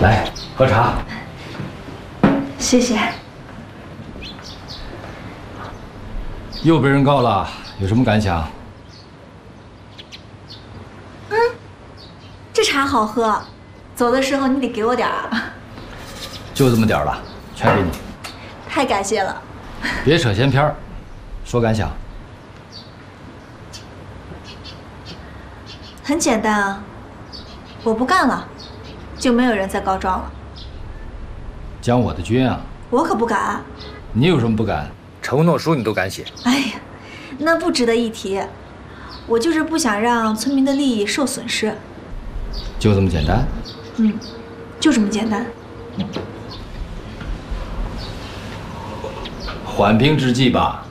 来喝茶。 谢谢。 又被人告了，有什么感想？ 这茶好喝，走的时候你得给我点儿啊。 就这么点儿了，全给你。 太感谢了。 别扯闲篇儿，说感想。 很简单啊，我不干了，就没有人再告状了。 将我的军啊！ 我可不敢。 你有什么不敢？承诺书你都敢写？ 哎呀，那不值得一提。我就是不想让村民的利益受损失。 就这么简单？ 就这么简单。 缓兵之计吧。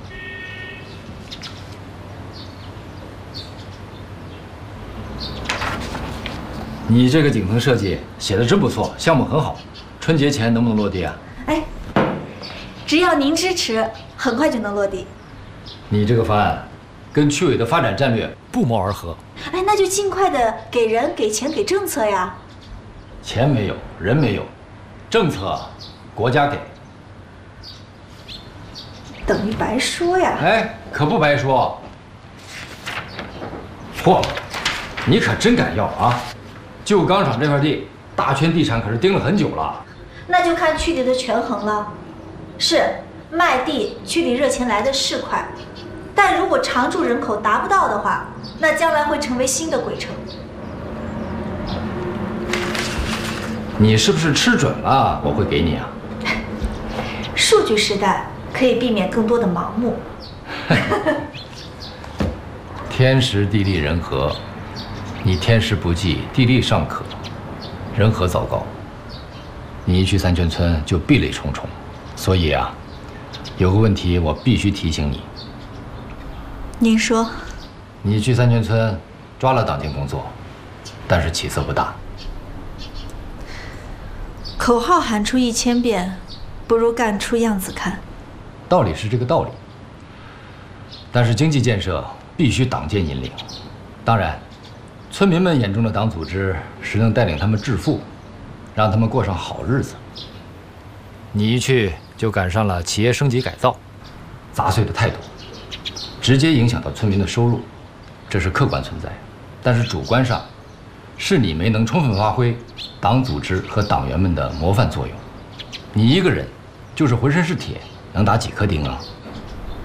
你这个顶层设计写的真不错，项目很好，春节前能不能落地啊？ 哎，只要您支持，很快就能落地。 你这个方案跟区委的发展战略不谋而合。 哎，那就尽快的给人、给钱、给政策呀。 钱没有，人没有，政策国家给。 等于白说呀。 哎，可不白说。嚯，你可真敢要啊！旧钢厂这块地，大圈地产可是盯了很久了。 那就看区里的权衡了。是卖地，区里热钱来的是快，但如果常住人口达不到的话，那将来会成为新的鬼城。 你是不是吃准了我会给你啊？ 数据时代可以避免更多的盲目。 天时地利人和，你天时不济，地利尚可，人和糟糕。你一去三泉村就壁垒重重，所以啊，有个问题我必须提醒你。 您说。 你去三泉村抓了党建工作，但是起色不大。 口号喊出1000遍，不如干出样子看。 道理是这个道理，但是经济建设必须党建引领。当然，村民们眼中的党组织是能带领他们致富，让他们过上好日子。你一去就赶上了企业升级改造，杂碎的太多，直接影响到村民的收入，这是客观存在。但是主观上，是你没能充分发挥党组织和党员们的模范作用。你一个人就是浑身是铁，能打几颗钉啊？